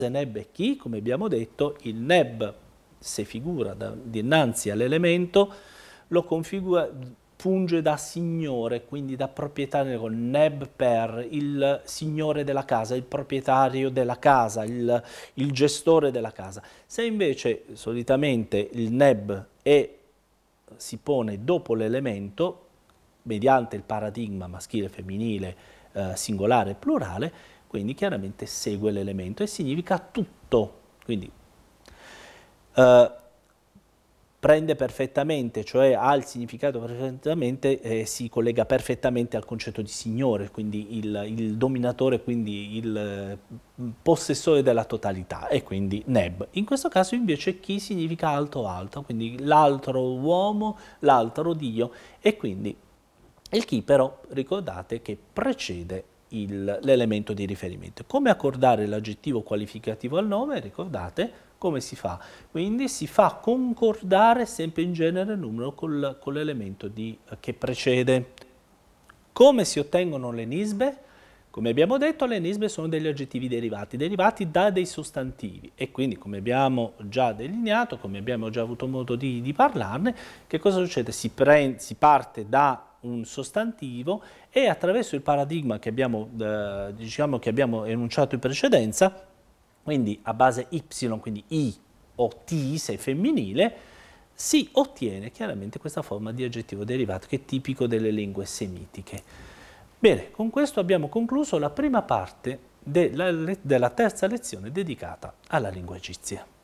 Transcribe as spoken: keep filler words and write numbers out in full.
neb e chi, come abbiamo detto, il neb, se figura da, dinanzi all'elemento, lo configura, funge da signore, quindi da proprietario, con neb per il signore della casa, il proprietario della casa, il, il gestore della casa. Se invece solitamente il neb è, si pone dopo l'elemento, mediante il paradigma maschile, femminile, eh, singolare e plurale, quindi chiaramente segue l'elemento e significa tutto. Quindi eh, prende perfettamente, cioè ha il significato perfettamente, eh, si collega perfettamente al concetto di signore, quindi il, il dominatore, quindi il eh, possessore della totalità, e quindi neb. In questo caso invece chi significa alto alto, quindi l'altro uomo, l'altro Dio, e quindi il chi però ricordate che precede l'elemento di riferimento. Come accordare l'aggettivo qualificativo al nome? Ricordate come si fa? Quindi si fa concordare sempre in genere il numero col, con l'elemento che precede. Come si ottengono le nisbe? Come abbiamo detto, le nisbe sono degli aggettivi derivati, derivati da dei sostantivi, e quindi, come abbiamo già delineato, come abbiamo già avuto modo di, di parlarne, che cosa succede? Si, prende, si parte da un sostantivo e attraverso il paradigma che abbiamo, eh, diciamo che abbiamo enunciato in precedenza, quindi a base y, quindi i o ti, se è femminile, si ottiene chiaramente questa forma di aggettivo derivato che è tipico delle lingue semitiche. Bene, con questo abbiamo concluso la prima parte della, della terza lezione dedicata alla lingua egizia.